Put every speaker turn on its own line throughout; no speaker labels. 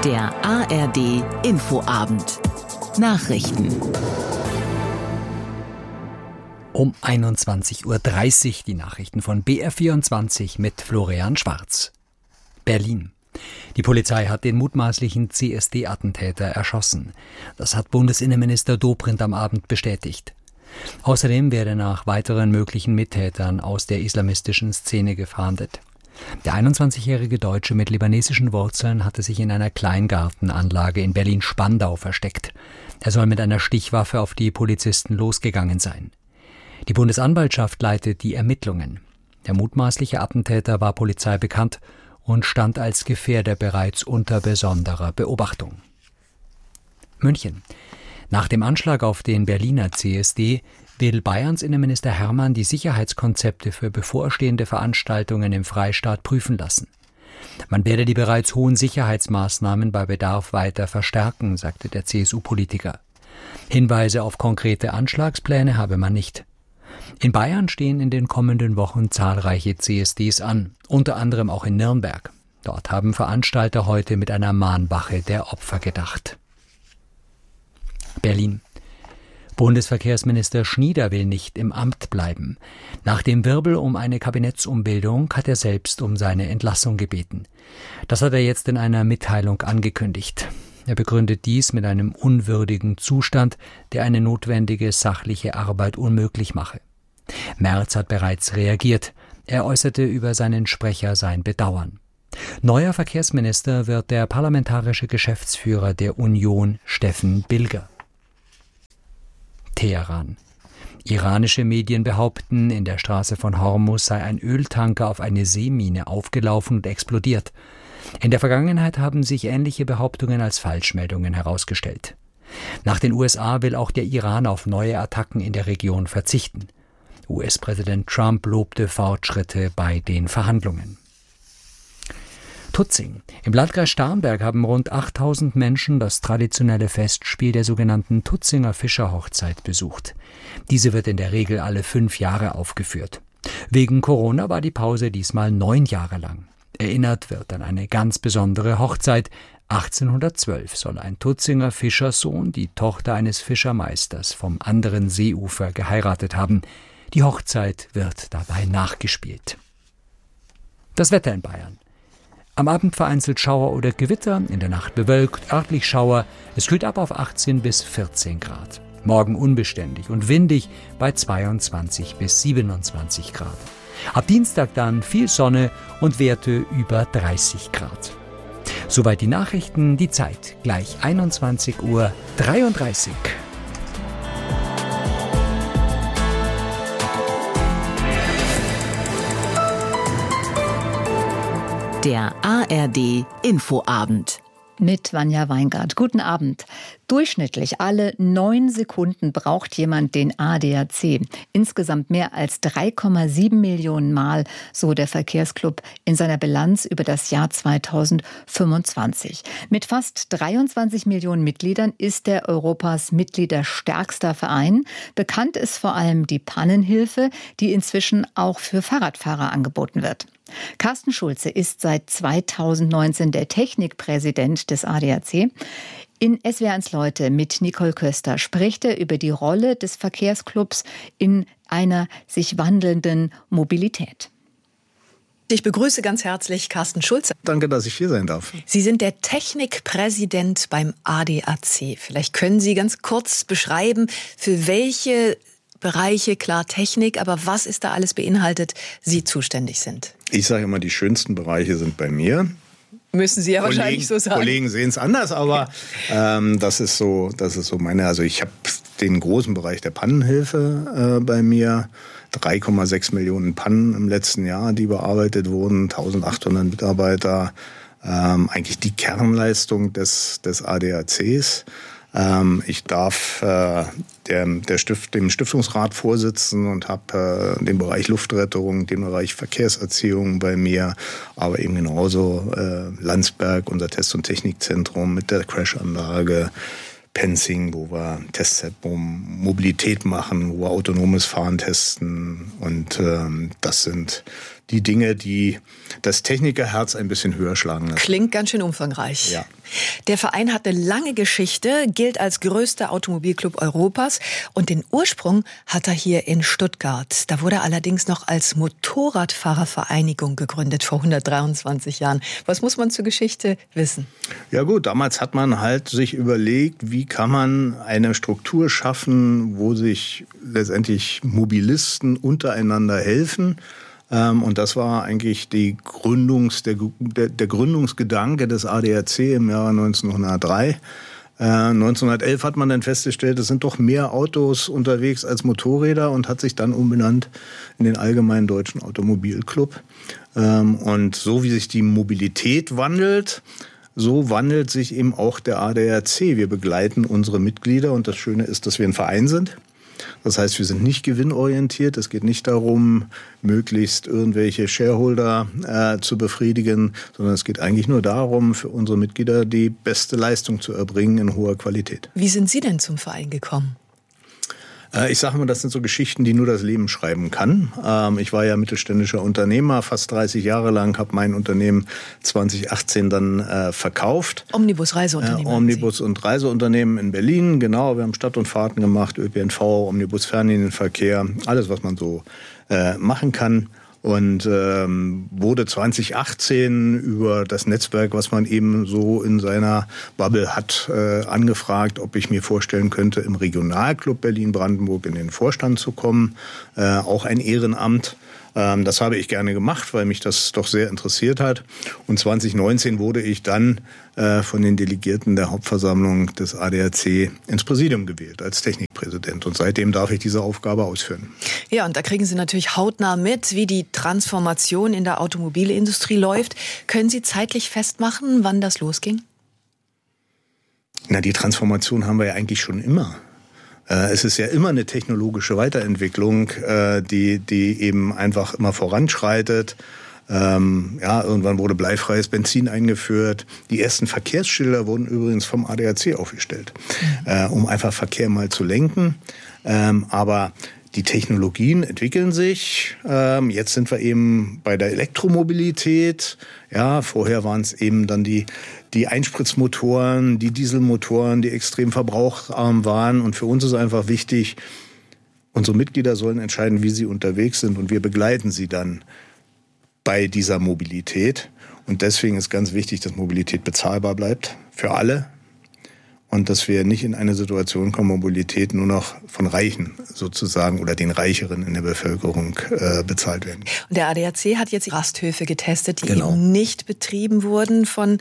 Der ARD Infoabend. Nachrichten.
Um 21:30 Uhr die Nachrichten von BR24 mit Florian Schwarz. Berlin. Die Polizei hat den mutmaßlichen CSD-Attentäter erschossen. Das hat Bundesinnenminister Dobrindt am Abend bestätigt. Außerdem werde nach weiteren möglichen Mittätern aus der islamistischen Szene gefahndet. Der 21-jährige Deutsche mit libanesischen Wurzeln hatte sich in einer Kleingartenanlage in Berlin-Spandau versteckt. Er soll mit einer Stichwaffe auf die Polizisten losgegangen sein. Die Bundesanwaltschaft leitet die Ermittlungen. Der mutmaßliche Attentäter war Polizei bekannt und stand als Gefährder bereits unter besonderer Beobachtung. München. Nach dem Anschlag auf den Berliner CSD will Bayerns Innenminister Hermann die Sicherheitskonzepte für bevorstehende Veranstaltungen im Freistaat prüfen lassen. Man werde die bereits hohen Sicherheitsmaßnahmen bei Bedarf weiter verstärken, sagte der CSU-Politiker. Hinweise auf konkrete Anschlagspläne habe man nicht. In Bayern stehen in den kommenden Wochen zahlreiche CSDs an, unter anderem auch in Nürnberg. Dort haben Veranstalter heute mit einer Mahnwache der Opfer gedacht. Berlin. Bundesverkehrsminister Schnieder will nicht im Amt bleiben. Nach dem Wirbel um eine Kabinettsumbildung hat er selbst um seine Entlassung gebeten. Das hat er jetzt in einer Mitteilung angekündigt. Er begründet dies mit einem unwürdigen Zustand, der eine notwendige sachliche Arbeit unmöglich mache. Merz hat bereits reagiert. Er äußerte über seinen Sprecher sein Bedauern. Neuer Verkehrsminister wird der parlamentarische Geschäftsführer der Union, Steffen Bilger. Teheran. Iranische Medien behaupten, in der Straße von Hormuz sei ein Öltanker auf eine Seemine aufgelaufen und explodiert. In der Vergangenheit haben sich ähnliche Behauptungen als Falschmeldungen herausgestellt. Nach den USA will auch der Iran auf neue Attacken in der Region verzichten. US-Präsident Trump lobte Fortschritte bei den Verhandlungen. Tutzing. Im Landkreis Starnberg haben rund 8.000 Menschen das traditionelle Festspiel der sogenannten Tutzinger Fischerhochzeit besucht. Diese wird in der Regel alle 5 Jahre aufgeführt. Wegen Corona war die Pause diesmal 9 Jahre lang. Erinnert wird an eine ganz besondere Hochzeit. 1812 soll ein Tutzinger Fischersohn die Tochter eines Fischermeisters vom anderen Seeufer geheiratet haben. Die Hochzeit wird dabei nachgespielt. Das Wetter in Bayern. Am Abend vereinzelt Schauer oder Gewitter, in der Nacht bewölkt, örtlich Schauer. Es kühlt ab auf 18 bis 14 Grad. Morgen unbeständig und windig bei 22 bis 27 Grad. Ab Dienstag dann viel Sonne und Werte über 30 Grad. Soweit die Nachrichten, die Zeit gleich 21:33 Uhr.
Der ARD Infoabend.
Mit Vanja Weingart. Guten Abend. Durchschnittlich alle 9 Sekunden braucht jemand den ADAC. Insgesamt mehr als 3,7 Millionen Mal, so der Verkehrsclub in seiner Bilanz über das Jahr 2025. Mit fast 23 Millionen Mitgliedern ist der Europas mitgliederstärkster Verein. Bekannt ist vor allem die Pannenhilfe, die inzwischen auch für Fahrradfahrer angeboten wird. Carsten Schulze ist seit 2019 der Technikpräsident des ADAC. In SWR1 Leute mit Nicole Köster spricht er über die Rolle des Verkehrsclubs in einer sich wandelnden Mobilität.
Ich begrüße ganz herzlich Carsten Schulze.
Danke, dass ich hier sein darf.
Sie sind der Technikpräsident beim ADAC. Vielleicht können Sie ganz kurz beschreiben, für welche Bereiche, klar Technik, aber was ist da alles beinhaltet, Sie zuständig sind?
Ich sage immer, die schönsten Bereiche sind bei mir.
Müssen Sie ja wahrscheinlich so sagen.
Kollegen sehen es anders, aber das ist so meine. Also ich habe den großen Bereich der Pannenhilfe bei mir. 3,6 Millionen Pannen im letzten Jahr, die bearbeitet wurden, 1.800 Mitarbeiter. Eigentlich die Kernleistung des ADACs. Ich darf dem Stiftungsrat vorsitzen und habe den Bereich Luftrettung, den Bereich Verkehrserziehung bei mir, aber eben genauso Landsberg, unser Test- und Technikzentrum mit der Crashanlage, Penzing, wo wir Testzentrum Mobilität machen, wo wir autonomes Fahren testen und das sind die Dinge, die das Technikerherz ein bisschen höher schlagen lassen.
Klingt ganz schön umfangreich.
Ja.
Der Verein hat eine lange Geschichte, gilt als größter Automobilclub Europas und den Ursprung hat er hier in Stuttgart. Da wurde er allerdings noch als Motorradfahrervereinigung gegründet vor 123 Jahren. Was muss man zur Geschichte wissen?
Ja gut, damals hat man halt sich überlegt, wie kann man eine Struktur schaffen, wo sich letztendlich Mobilisten untereinander helfen. Und das war eigentlich der Gründungsgedanke des ADAC im Jahre 1903. 1911 hat man dann festgestellt, es sind doch mehr Autos unterwegs als Motorräder und hat sich dann umbenannt in den Allgemeinen Deutschen Automobilclub. Und so wie sich die Mobilität wandelt, so wandelt sich eben auch der ADAC. Wir begleiten unsere Mitglieder und das Schöne ist, dass wir ein Verein sind. Das heißt, wir sind nicht gewinnorientiert. Es geht nicht darum, möglichst irgendwelche Shareholder zu befriedigen, sondern es geht eigentlich nur darum, für unsere Mitglieder die beste Leistung zu erbringen in hoher Qualität.
Wie sind Sie denn zum Verein gekommen?
Ich sage immer, das sind so Geschichten, die nur das Leben schreiben kann. Ich war ja mittelständischer Unternehmer, fast 30 Jahre lang, habe mein Unternehmen 2018 dann verkauft.
Omnibus Reiseunternehmen.
Omnibus und Reiseunternehmen in Berlin, genau. Wir haben Stadt- und Fahrten gemacht, ÖPNV, Omnibus Fernlinienverkehr, alles, was man so machen kann. Und wurde 2018 über das Netzwerk, was man eben so in seiner Bubble hat, angefragt, ob ich mir vorstellen könnte, im Regionalclub Berlin-Brandenburg in den Vorstand zu kommen. Auch ein Ehrenamt. Das habe ich gerne gemacht, weil mich das doch sehr interessiert hat. Und 2019 wurde ich dann von den Delegierten der Hauptversammlung des ADAC ins Präsidium gewählt als Technikpräsident. Und seitdem darf ich diese Aufgabe ausführen.
Ja, und da kriegen Sie natürlich hautnah mit, wie die Transformation in der Automobilindustrie läuft. Können Sie zeitlich festmachen, wann das losging?
Na, die Transformation haben wir ja eigentlich schon immer. Es ist ja immer eine technologische Weiterentwicklung, die eben einfach immer voranschreitet. Irgendwann wurde bleifreies Benzin eingeführt. Die ersten Verkehrsschilder wurden übrigens vom ADAC aufgestellt, um einfach Verkehr mal zu lenken. Aber die Technologien entwickeln sich. Jetzt sind wir eben bei der Elektromobilität. Ja, vorher waren es eben dann die Einspritzmotoren, die Dieselmotoren, die extrem verbraucharm waren. Und für uns ist einfach wichtig, unsere Mitglieder sollen entscheiden, wie sie unterwegs sind. Und wir begleiten sie dann bei dieser Mobilität. Und deswegen ist ganz wichtig, dass Mobilität bezahlbar bleibt für alle. Und dass wir nicht in eine Situation kommen, Mobilität nur noch von Reichen sozusagen oder den Reicheren in der Bevölkerung bezahlt werden.
Und der ADAC hat jetzt Rasthöfe getestet, die eben nicht betrieben wurden von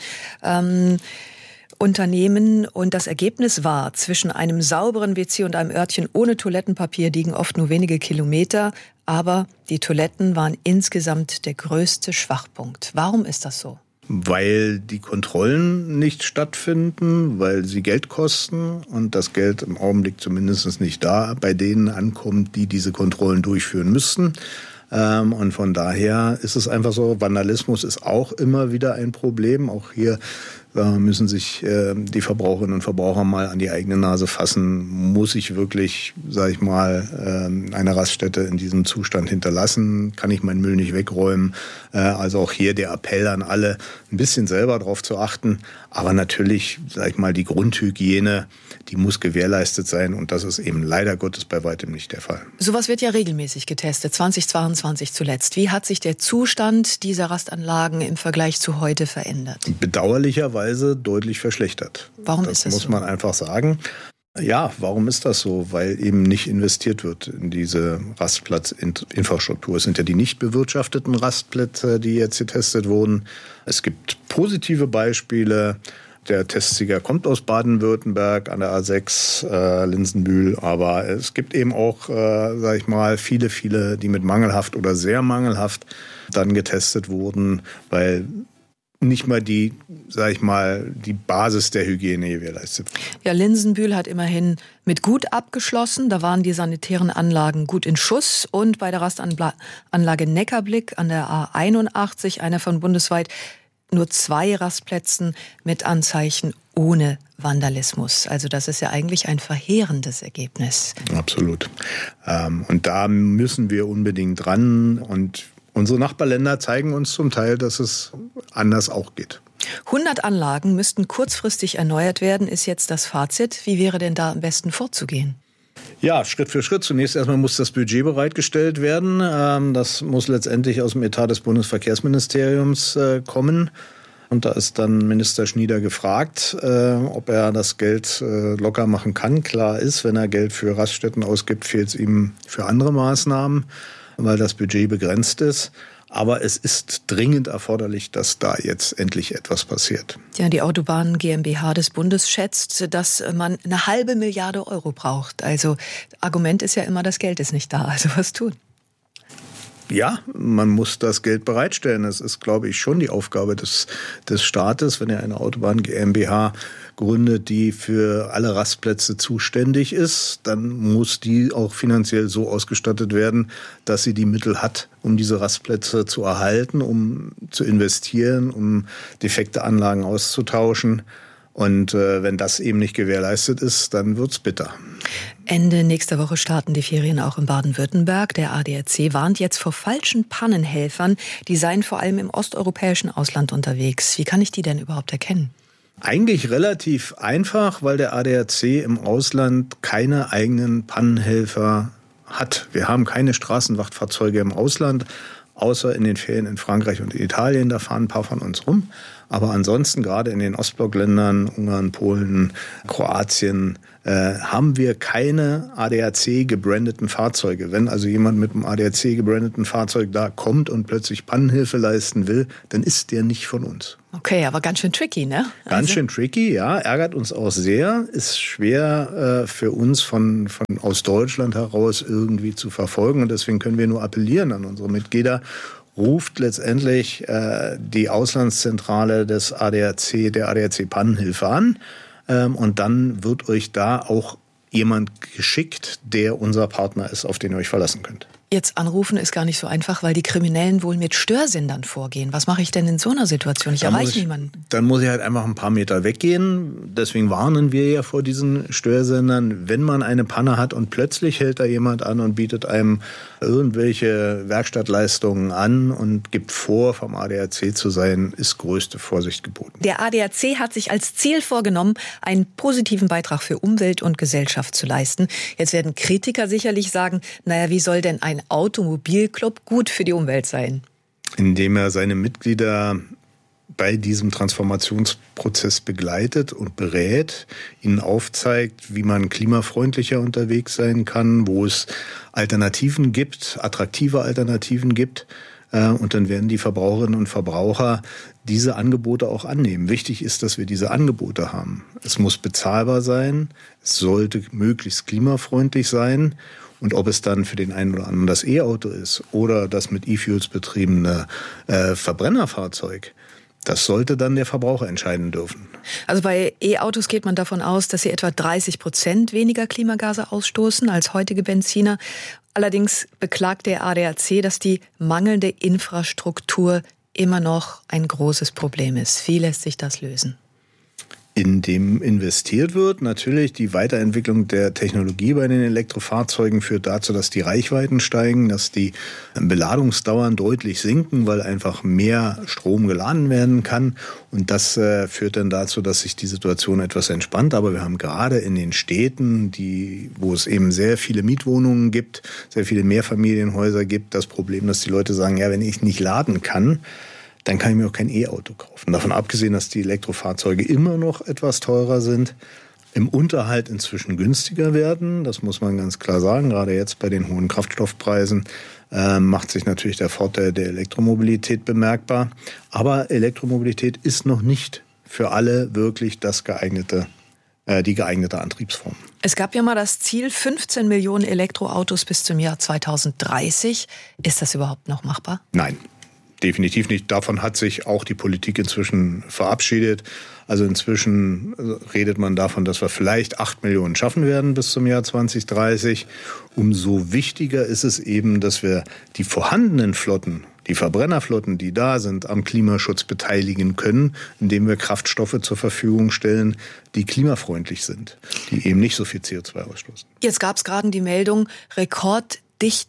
Unternehmen. Und das Ergebnis war, zwischen einem sauberen WC und einem Örtchen ohne Toilettenpapier liegen oft nur wenige Kilometer. Aber die Toiletten waren insgesamt der größte Schwachpunkt. Warum ist das so?
Weil die Kontrollen nicht stattfinden, weil sie Geld kosten und das Geld im Augenblick zumindest nicht da bei denen ankommt, die diese Kontrollen durchführen müssten. Und von daher ist es einfach so, Vandalismus ist auch immer wieder ein Problem. Auch hier müssen sich die Verbraucherinnen und Verbraucher mal an die eigene Nase fassen. Muss ich wirklich, sage ich mal, eine Raststätte in diesem Zustand hinterlassen? Kann ich meinen Müll nicht wegräumen? Also auch hier der Appell an alle, ein bisschen selber drauf zu achten. Aber natürlich, sage ich mal, die Grundhygiene, die muss gewährleistet sein. Und das ist eben leider Gottes bei weitem nicht der Fall.
Sowas wird ja regelmäßig getestet, 2022 zuletzt. Wie hat sich der Zustand dieser Rastanlagen im Vergleich zu heute verändert?
Bedauerlicherweise deutlich verschlechtert.
Warum ist das so?
Das muss man einfach sagen. Ja, warum ist das so? Weil eben nicht investiert wird in diese Rastplatzinfrastruktur. Es sind ja die nicht bewirtschafteten Rastplätze, die jetzt getestet wurden. Es gibt positive Beispiele. Der Testsieger kommt aus Baden-Württemberg an der A6 Linsenbühl, aber es gibt eben auch, sage ich mal, viele, die mit mangelhaft oder sehr mangelhaft dann getestet wurden, weil nicht mal die, sag ich mal, die Basis der Hygiene gewährleistet wird.
Ja, Linsenbühl hat immerhin mit gut abgeschlossen. Da waren die sanitären Anlagen gut in Schuss. Und bei der Rastanlage Neckarblick an der A81, einer von bundesweit nur 2 Rastplätzen mit Anzeichen ohne Vandalismus. Also das ist ja eigentlich ein verheerendes Ergebnis.
Absolut. Und da müssen wir unbedingt dran und unsere Nachbarländer zeigen uns zum Teil, dass es anders auch geht.
100 Anlagen müssten kurzfristig erneuert werden, ist jetzt das Fazit. Wie wäre denn da am besten vorzugehen?
Ja, Schritt für Schritt. Zunächst erstmal muss das Budget bereitgestellt werden. Das muss letztendlich aus dem Etat des Bundesverkehrsministeriums kommen. Und da ist dann Minister Schnieder gefragt, ob er das Geld locker machen kann. Klar ist, wenn er Geld für Raststätten ausgibt, fehlt es ihm für andere Maßnahmen, weil das Budget begrenzt ist. Aber es ist dringend erforderlich, dass da jetzt endlich etwas passiert.
Ja, die Autobahn GmbH des Bundes schätzt, dass man 1,5 Milliarden Euro braucht. Also Argument ist ja immer, das Geld ist nicht da. Also was tun?
Ja, man muss das Geld bereitstellen. Das ist, glaube ich, schon die Aufgabe des Staates, wenn er eine Autobahn GmbH gründet, die für alle Rastplätze zuständig ist, dann muss die auch finanziell so ausgestattet werden, dass sie die Mittel hat, um diese Rastplätze zu erhalten, um zu investieren, um defekte Anlagen auszutauschen. Und wenn das eben nicht gewährleistet ist, dann wird's bitter.
Ende nächster Woche starten die Ferien auch in Baden-Württemberg. Der ADAC warnt jetzt vor falschen Pannenhelfern. Die seien vor allem im osteuropäischen Ausland unterwegs. Wie kann ich die denn überhaupt erkennen?
Eigentlich relativ einfach, weil der ADAC im Ausland keine eigenen Pannenhelfer hat. Wir haben keine Straßenwachtfahrzeuge im Ausland, außer in den Ferien in Frankreich und in Italien. Da fahren ein paar von uns rum. Aber ansonsten, gerade in den Ostblockländern, Ungarn, Polen, Kroatien, haben wir keine ADAC-gebrandeten Fahrzeuge. Wenn also jemand mit einem ADAC-gebrandeten Fahrzeug da kommt und plötzlich Pannenhilfe leisten will, dann ist der nicht von uns.
Okay, aber ganz schön tricky, ne?
Ganz schön tricky, ja. Ärgert uns auch sehr. Ist schwer für uns von aus Deutschland heraus irgendwie zu verfolgen. Und deswegen können wir nur appellieren an unsere Mitglieder. Ruft letztendlich die Auslandszentrale des ADAC, der ADAC Pannenhilfe an. Und dann wird euch da auch jemand geschickt, der unser Partner ist, auf den ihr euch verlassen könnt.
Jetzt anrufen ist gar nicht so einfach, weil die Kriminellen wohl mit Störsendern vorgehen. Was mache ich denn in so einer Situation? Ich erreiche niemanden.
Dann muss ich halt einfach ein paar Meter weggehen. Deswegen warnen wir ja vor diesen Störsendern. Wenn man eine Panne hat und plötzlich hält da jemand an und bietet einem irgendwelche Werkstattleistungen an und gibt vor, vom ADAC zu sein, ist größte Vorsicht geboten.
Der ADAC hat sich als Ziel vorgenommen, einen positiven Beitrag für Umwelt und Gesellschaft zu leisten. Jetzt werden Kritiker sicherlich sagen, naja, wie soll denn ein Automobilclub gut für die Umwelt sein?
Indem er seine Mitglieder bei diesem Transformationsprozess begleitet und berät, ihnen aufzeigt, wie man klimafreundlicher unterwegs sein kann, wo es Alternativen gibt, attraktive Alternativen gibt. Und dann werden die Verbraucherinnen und Verbraucher diese Angebote auch annehmen. Wichtig ist, dass wir diese Angebote haben. Es muss bezahlbar sein, es sollte möglichst klimafreundlich sein. Und ob es dann für den einen oder anderen das E-Auto ist oder das mit E-Fuels betriebene Verbrennerfahrzeug, das sollte dann der Verbraucher entscheiden dürfen.
Also bei E-Autos geht man davon aus, dass sie etwa 30% weniger Klimagase ausstoßen als heutige Benziner. Allerdings beklagt der ADAC, dass die mangelnde Infrastruktur immer noch ein großes Problem ist. Wie lässt sich das lösen?
In dem investiert wird. Natürlich die Weiterentwicklung der Technologie bei den Elektrofahrzeugen führt dazu, dass die Reichweiten steigen, dass die Beladungsdauern deutlich sinken, weil einfach mehr Strom geladen werden kann. Und das führt dann dazu, dass sich die Situation etwas entspannt. Aber wir haben gerade in den Städten, wo es eben sehr viele Mietwohnungen gibt, sehr viele Mehrfamilienhäuser gibt, das Problem, dass die Leute sagen, ja, wenn ich nicht laden kann, dann kann ich mir auch kein E-Auto kaufen. Davon abgesehen, dass die Elektrofahrzeuge immer noch etwas teurer sind, im Unterhalt inzwischen günstiger werden. Das muss man ganz klar sagen. Gerade jetzt bei den hohen Kraftstoffpreisen macht sich natürlich der Vorteil der Elektromobilität bemerkbar. Aber Elektromobilität ist noch nicht für alle wirklich die geeignete Antriebsform.
Es gab ja mal das Ziel 15 Millionen Elektroautos bis zum Jahr 2030. Ist das überhaupt noch machbar?
Nein. Definitiv nicht. Davon hat sich auch die Politik inzwischen verabschiedet. Also inzwischen redet man davon, dass wir vielleicht 8 Millionen schaffen werden bis zum Jahr 2030. Umso wichtiger ist es eben, dass wir die vorhandenen Flotten, die Verbrennerflotten, die da sind, am Klimaschutz beteiligen können, indem wir Kraftstoffe zur Verfügung stellen, die klimafreundlich sind, die eben nicht so viel CO2 ausstoßen.
Jetzt gab es gerade die Meldung, Rekorddichte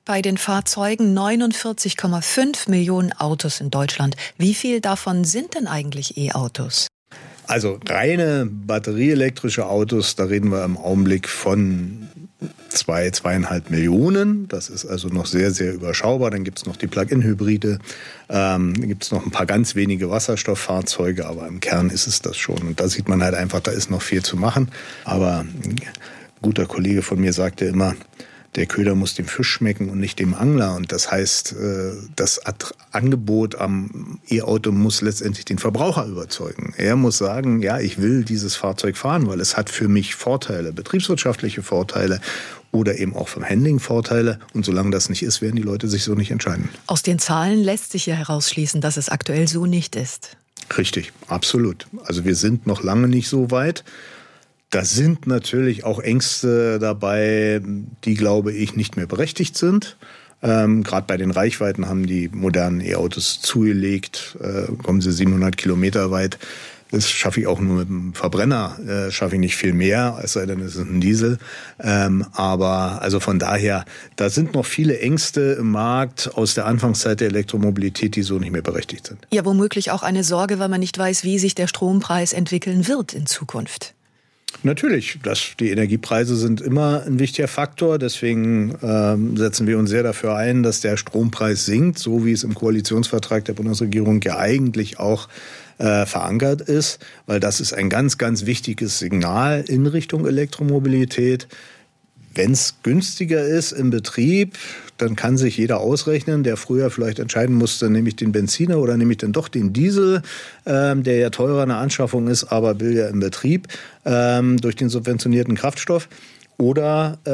bei den Fahrzeugen 49,5 Millionen Autos in Deutschland. Wie viel davon sind denn eigentlich E-Autos?
Also reine batterieelektrische Autos, da reden wir im Augenblick von 2,5 Millionen. Das ist also noch sehr, sehr überschaubar. Dann gibt es noch die Plug-in-Hybride, dann gibt es noch ein paar ganz wenige Wasserstofffahrzeuge, aber im Kern ist es das schon. Und da sieht man halt einfach, da ist noch viel zu machen. Aber ein guter Kollege von mir sagte immer, der Köder muss dem Fisch schmecken und nicht dem Angler. Und das heißt, das Angebot am E-Auto muss letztendlich den Verbraucher überzeugen. Er muss sagen, ja, ich will dieses Fahrzeug fahren, weil es hat für mich Vorteile, betriebswirtschaftliche Vorteile oder eben auch vom Handling Vorteile. Und solange das nicht ist, werden die Leute sich so nicht entscheiden.
Aus den Zahlen lässt sich ja herausschließen, dass es aktuell so nicht ist.
Richtig, absolut. Also wir sind noch lange nicht so weit. Da sind natürlich auch Ängste dabei, die, glaube ich, nicht mehr berechtigt sind. Gerade bei den Reichweiten haben die modernen E-Autos zugelegt, kommen sie 700 Kilometer weit. Das schaffe ich auch nur mit einem Verbrenner, schaffe ich nicht viel mehr, es sei denn, es ist ein Diesel. Aber also von daher, da sind noch viele Ängste im Markt aus der Anfangszeit der Elektromobilität, die so nicht mehr berechtigt sind.
Ja, womöglich auch eine Sorge, weil man nicht weiß, wie sich der Strompreis entwickeln wird in Zukunft.
Natürlich, die Energiepreise sind immer ein wichtiger Faktor. Deswegen setzen wir uns sehr dafür ein, dass der Strompreis sinkt, so wie es im Koalitionsvertrag der Bundesregierung ja eigentlich auch verankert ist. Weil das ist ein ganz, ganz wichtiges Signal in Richtung Elektromobilität. Wenn es günstiger ist im Betrieb, dann kann sich jeder ausrechnen, der früher vielleicht entscheiden musste, nehme ich den Benziner oder nehme ich dann doch den Diesel, der ja teurer in der Anschaffung ist, aber billiger im Betrieb durch den subventionierten Kraftstoff. Oder